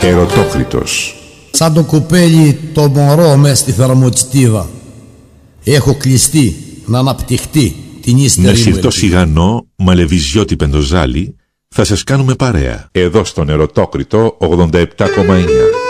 Ερωτόκριτος. Σαν το κουπέλι το μωρό μες στη θερμοτσιτίδα. Έχω κλειστεί να αναπτυχτεί την ύστερη μου Νεσυρτό ελπίδα. σιγανό, μαλεβιζιώτη πεντοζάλι, θα σας κάνουμε παρέα. Εδώ στον Ερωτόκριτο 87,9.